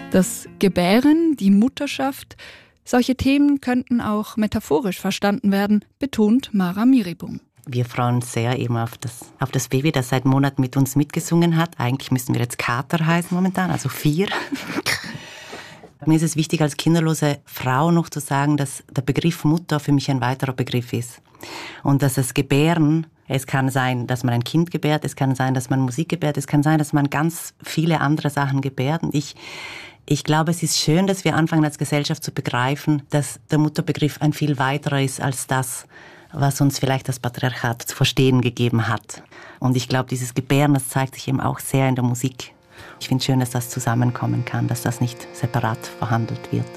Das Gebären, die Mutterschaft, solche Themen könnten auch metaphorisch verstanden werden, betont Mara Miribung. Wir freuen uns sehr eben auf das Baby, das seit Monaten mit uns mitgesungen hat. Eigentlich müssten wir jetzt Kater heißen momentan, also 4. Mir ist es wichtig, als kinderlose Frau noch zu sagen, dass der Begriff Mutter für mich ein weiterer Begriff ist. Und dass das Gebären, es kann sein, dass man ein Kind gebärt, es kann sein, dass man Musik gebärt, es kann sein, dass man ganz viele andere Sachen gebärt. Und ich glaube, es ist schön, dass wir anfangen als Gesellschaft zu begreifen, dass der Mutterbegriff ein viel weiterer ist als das, was uns vielleicht das Patriarchat zu verstehen gegeben hat. Und ich glaube, dieses Gebären, das zeigt sich eben auch sehr in der Musik. Ich finde es schön, dass das zusammenkommen kann, dass das nicht separat verhandelt wird.